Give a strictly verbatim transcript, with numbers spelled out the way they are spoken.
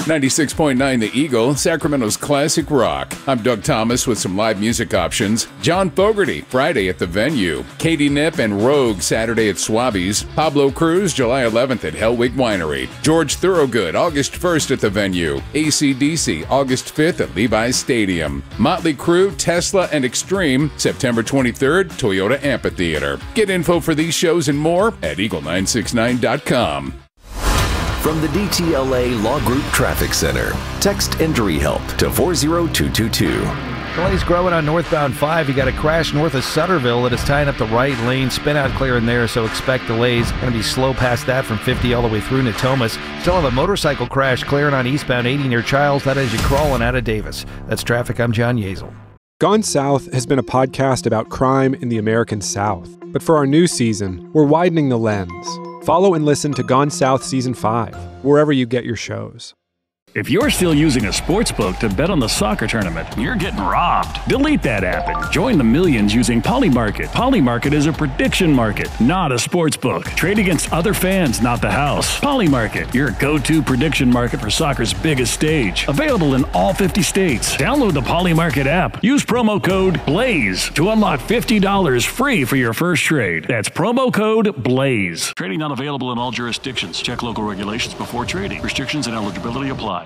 ninety-six point nine The Eagle, Sacramento's classic rock. I'm Doug Thomas with some live music options. John Fogerty, Friday at the Venue. Katie Knipp and Rogue, Saturday at Swabby's. Pablo Cruz, July eleventh at Hellwig Winery. George Thorogood, August first at the Venue. A C D C, August fifth at Levi's Stadium. Motley Crue, Tesla, and Extreme, September twenty-third, Toyota Amphitheater. Get info for these shows and more at eagle nine six nine dot com. From the D T L A Law Group Traffic Center, text injury help to four zero two two two. Delays growing on northbound five. You got a crash north of Sutterville that is tying up the right lane. Spin out clear in there, so expect delays. Going to be slow past that from fifty all the way through Natomas. Still have a motorcycle crash clearing on eastbound eighty near Childs. That is you crawling out of Davis. That's traffic. I'm John Yazel. Gone South has been a podcast about crime in the American South. But for our new season, we're widening the lens. Follow and listen to Gone South Season five, wherever you get your shows. If you're still using a sportsbook to bet on the soccer tournament, you're getting robbed. Delete that app and join the millions using Polymarket. Polymarket is a prediction market, not a sportsbook. Trade against other fans, not the house. Polymarket, your go-to prediction market for soccer's biggest stage. Available in all fifty states. Download the Polymarket app. Use promo code BLAZE to unlock fifty dollars free for your first trade. That's promo code BLAZE. Trading not available in all jurisdictions. Check local regulations before trading. Restrictions and eligibility apply.